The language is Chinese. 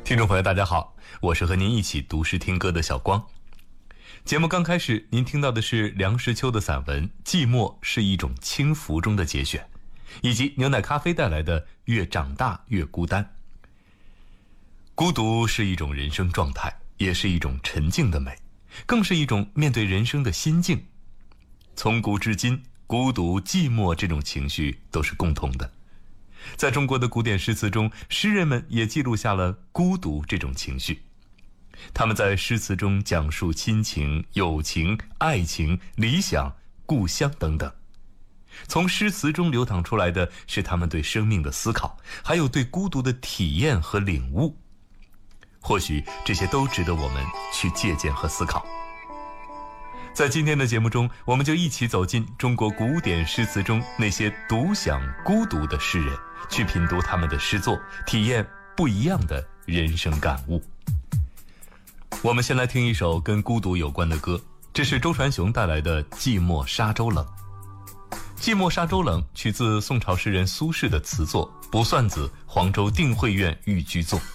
听众朋友大家好，我是和您一起读诗听歌的小光。节目刚开始您听到的是梁实秋的散文《寂寞是一种轻浮》中的节选，以及牛奶咖啡带来的越长大越孤单。孤独是一种人生状态，也是一种沉静的美，更是一种面对人生的心境。从古至今，孤独寂寞这种情绪都是共同的。在中国的古典诗词中，诗人们也记录下了孤独这种情绪。他们在诗词中讲述亲情、友情、爱情、理想、故乡等等。从诗词中流淌出来的是他们对生命的思考，还有对孤独的体验和领悟。或许这些都值得我们去借鉴和思考。在今天的节目中，我们就一起走进中国古典诗词中那些独享孤独的诗人，去品读他们的诗作，体验不一样的人生感悟。我们先来听一首跟孤独有关的歌，这是周传雄带来的《寂寞沙洲冷》。《寂寞沙洲冷》取自宋朝诗人苏轼的词作《卜算子·黄州定慧院寓居作》。